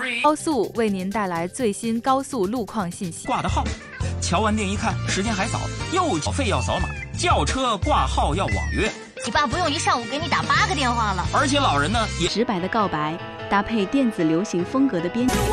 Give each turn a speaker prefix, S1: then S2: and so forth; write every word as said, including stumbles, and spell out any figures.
S1: 高速为您带来最新高速路况信息。
S2: 挂的号，瞧完店一看，时间还早，又缴费要扫码，叫车挂号要网约。
S3: 你爸不用一上午给你打八个电话了。
S2: 而且老人呢也
S4: 直白的告白，搭配电子流行风格的编曲。